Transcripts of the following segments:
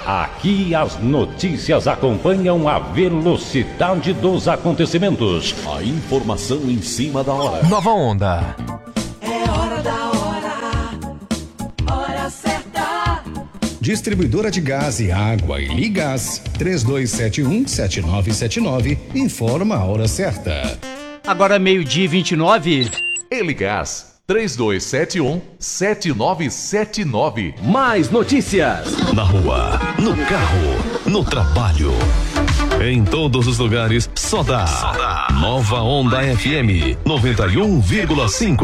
Aqui as notícias acompanham a velocidade dos acontecimentos. A informação em cima da hora. Nova Onda. É hora da hora certa. Distribuidora de gás e água e Ligás, 3271-7979, informa a hora certa. Agora 12:29. Eligás, 3271-7979. Mais notícias. Na rua, no carro, no trabalho. Em todos os lugares, só dá. Nova Onda FM 91,5.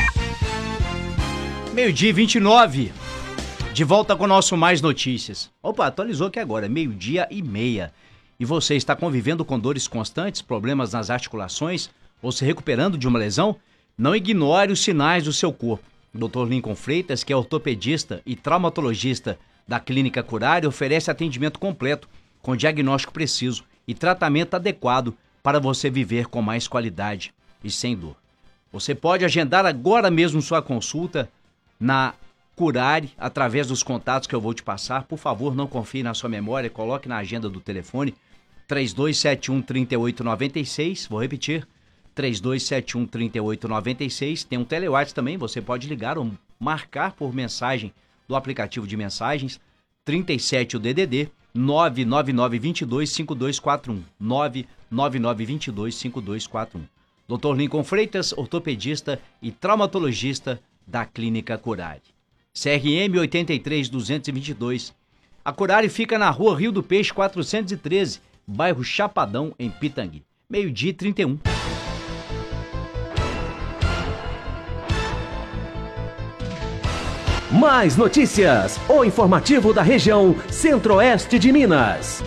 12:29. De volta com o nosso Mais Notícias. Opa, atualizou aqui agora, 12:30. E você está convivendo com dores constantes, problemas nas articulações ou se recuperando de uma lesão? Não ignore os sinais do seu corpo. O Dr. Lincoln Freitas, que é ortopedista e traumatologista da Clínica Curare, oferece atendimento completo, com diagnóstico preciso e tratamento adequado para você viver com mais qualidade e sem dor. Você pode agendar agora mesmo sua consulta na Curare através dos contatos que eu vou te passar. Por favor, não confie na sua memória, coloque na agenda do telefone 3271-3896. Vou repetir, 3271-3896. Tem um telewatch também, você pode ligar ou marcar por mensagem do aplicativo de mensagens 37 o DDD 999225241 999225241. Dr. Lincoln Freitas, ortopedista e traumatologista da Clínica Curare. CRM 83222. A Curare fica na Rua Rio do Peixe 413, bairro Chapadão, em Pitangui. 12:31. Mais notícias. O informativo da região Centro-Oeste de Minas.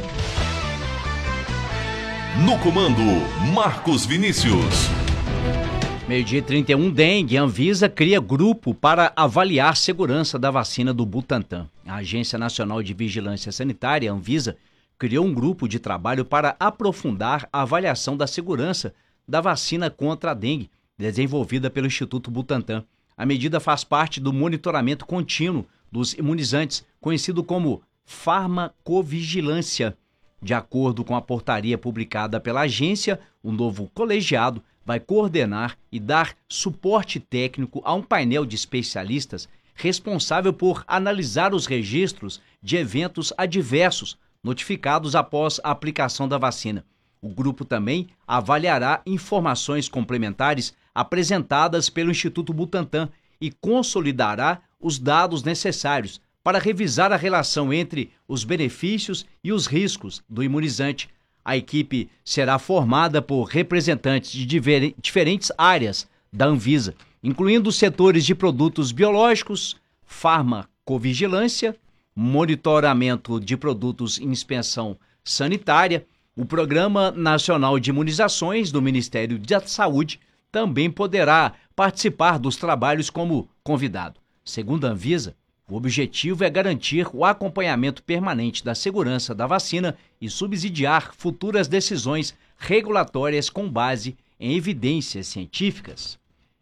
No comando, Marcos Vinícius. 12:31. Dengue. Anvisa cria grupo para avaliar segurança da vacina do Butantan. A Agência Nacional de Vigilância Sanitária, Anvisa, criou um grupo de trabalho para aprofundar a avaliação da segurança da vacina contra a dengue, desenvolvida pelo Instituto Butantan. A medida faz parte do monitoramento contínuo dos imunizantes, conhecido como farmacovigilância. De acordo com a portaria publicada pela agência, o novo colegiado vai coordenar e dar suporte técnico a um painel de especialistas responsável por analisar os registros de eventos adversos notificados após a aplicação da vacina. O grupo também avaliará informações complementares apresentadas pelo Instituto Butantan e consolidará os dados necessários para revisar a relação entre os benefícios e os riscos do imunizante. A equipe será formada por representantes de diferentes áreas da Anvisa, incluindo os setores de produtos biológicos, farmacovigilância, monitoramento de produtos em inspeção sanitária. O Programa Nacional de Imunizações do Ministério da Saúde também poderá participar dos trabalhos como convidado. Segundo a Anvisa, o objetivo é garantir o acompanhamento permanente da segurança da vacina e subsidiar futuras decisões regulatórias com base em evidências científicas.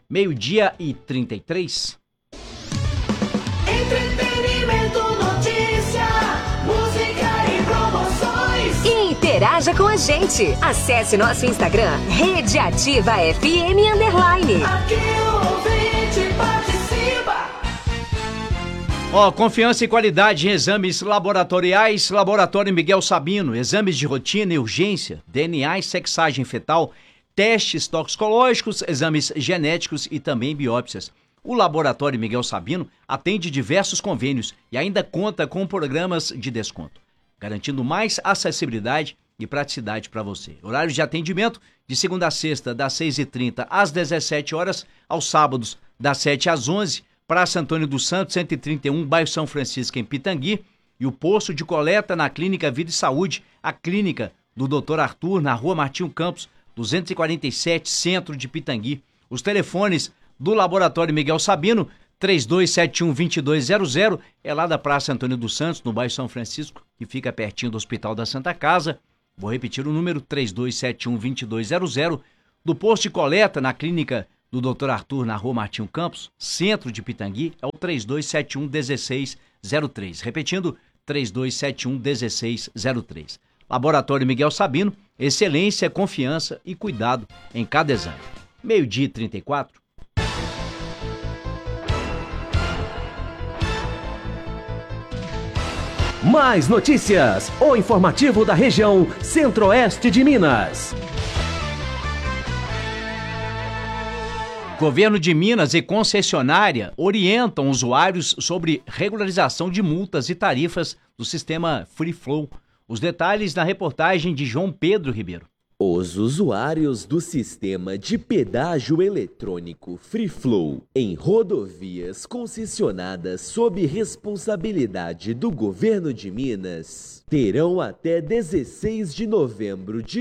12:33. Entretenimento, notícia, música e promoções. Interaja com a gente. Acesse nosso Instagram, Rede Ativa FM _. Aqui o ouvinte participa. Confiança e qualidade em exames laboratoriais. Laboratório Miguel Sabino. Exames de rotina e urgência, DNA e sexagem fetal, testes toxicológicos, exames genéticos e também biópsias. O Laboratório Miguel Sabino atende diversos convênios e ainda conta com programas de desconto, garantindo mais acessibilidade e praticidade para você. Horários de atendimento de segunda a sexta, das 6h30 às 17 horas, aos sábados, das 7 às 11, Praça Antônio dos Santos, 131, bairro São Francisco, em Pitangui, e o posto de coleta na Clínica Vida e Saúde, a clínica do Dr. Arthur, na Rua Martinho Campos, 247, centro de Pitangui. Os telefones do Laboratório Miguel Sabino, 3271-2200, é lá da Praça Antônio dos Santos, no bairro São Francisco, que fica pertinho do Hospital da Santa Casa. Vou repetir o número, 3271-2200, do posto de coleta na Clínica do Dr. Arthur, na Rua Martinho Campos, centro de Pitangui, é o 3271-1603. Repetindo, 3271-1603. Laboratório Miguel Sabino, excelência, confiança e cuidado em cada exame. 12h34. Mais notícias. O informativo da região Centro-Oeste de Minas. Governo de Minas e concessionária orientam usuários sobre regularização de multas e tarifas do sistema Free Flow. Os detalhes na reportagem de João Pedro Ribeiro. Os usuários do sistema de pedágio eletrônico Free Flow em rodovias concessionadas sob responsabilidade do Governo de Minas terão até 16 de novembro de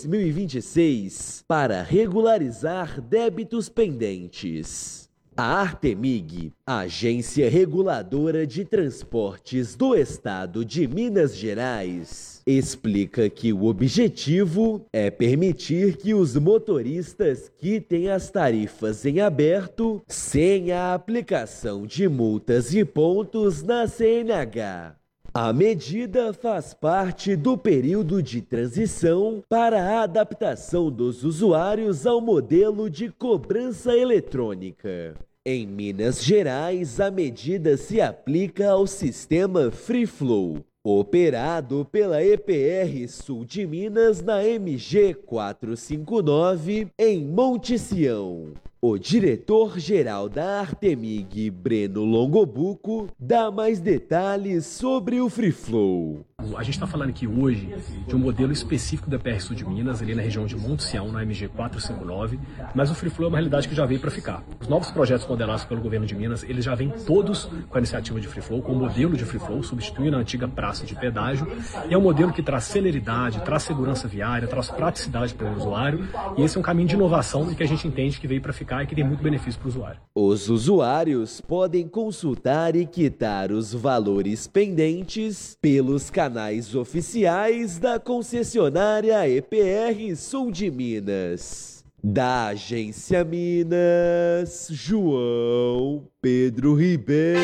2026 para regularizar débitos pendentes. A Artemig, agência reguladora de transportes do estado de Minas Gerais, explica que o objetivo é permitir que os motoristas quitem as tarifas em aberto sem a aplicação de multas e pontos na CNH. A medida faz parte do período de transição para a adaptação dos usuários ao modelo de cobrança eletrônica. Em Minas Gerais, a medida se aplica ao sistema Free Flow, operado pela EPR Sul de Minas na MG 459, em Monte Sião. O diretor-geral da Artemig, Breno Longobuco, dá mais detalhes sobre o Free Flow. A gente está falando aqui hoje de um modelo específico da EPR Sul de Minas, ali na região de Monte Sião, na MG 459, mas o Free Flow é uma realidade que já veio para ficar. Os novos projetos modelados pelo governo de Minas, eles já vêm todos com a iniciativa de Free Flow, com o modelo de Free Flow, substituindo a antiga praça de pedágio, e é um modelo que traz celeridade, traz segurança viária, traz praticidade para o usuário, e esse é um caminho de inovação e que a gente entende que veio para ficar e que tem muito benefício para o usuário. Os usuários podem consultar e quitar os valores pendentes pelos canais oficiais da concessionária EPR Sul de Minas. Da Agência Minas, João Pedro Ribeiro.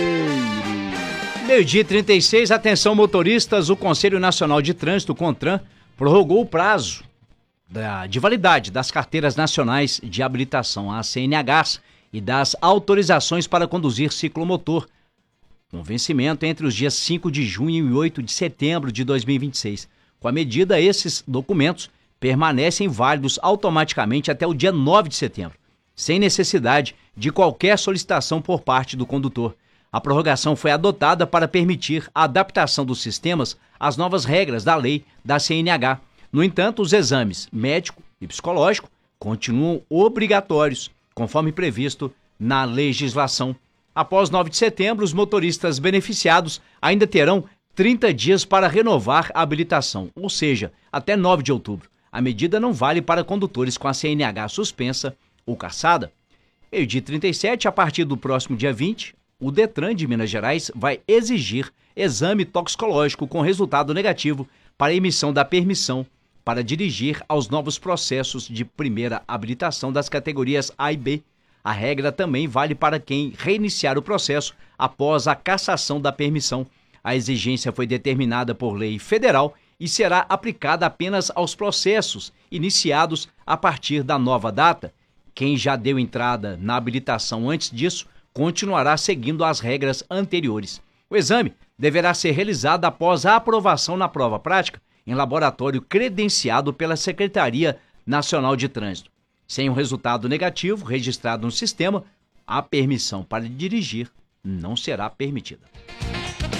12h36, atenção motoristas, o Conselho Nacional de Trânsito, CONTRAN, prorrogou o prazo de validade das carteiras nacionais de habilitação, a CNHs, e das autorizações para conduzir ciclomotor, com vencimento entre os dias 5 de junho e 8 de setembro de 2026. Com a medida, esses documentos permanecem válidos automaticamente até o dia 9 de setembro, sem necessidade de qualquer solicitação por parte do condutor. A prorrogação foi adotada para permitir a adaptação dos sistemas às novas regras da lei da CNH. No entanto, os exames médico e psicológico continuam obrigatórios, conforme previsto na legislação. Após 9 de setembro, os motoristas beneficiados ainda terão 30 dias para renovar a habilitação, ou seja, até 9 de outubro. A medida não vale para condutores com a CNH suspensa ou cassada. Meio-dia 37, a partir do próximo dia 20, o Detran de Minas Gerais vai exigir exame toxicológico com resultado negativo para emissão da permissão para dirigir aos novos processos de primeira habilitação das categorias A e B. A regra também vale para quem reiniciar o processo após a cassação da permissão. A exigência foi determinada por lei federal e será aplicada apenas aos processos iniciados a partir da nova data. Quem já deu entrada na habilitação antes disso continuará seguindo as regras anteriores. O exame deverá ser realizado após a aprovação na prova prática em laboratório credenciado pela Secretaria Nacional de Trânsito. Sem um resultado negativo registrado no sistema, a permissão para dirigir não será permitida.